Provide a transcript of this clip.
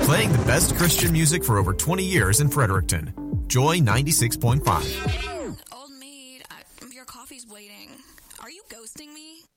Playing the best Christian music for over 20 years in Fredericton. Joy 96.5. Old maid, your coffee's waiting. Are you ghosting me?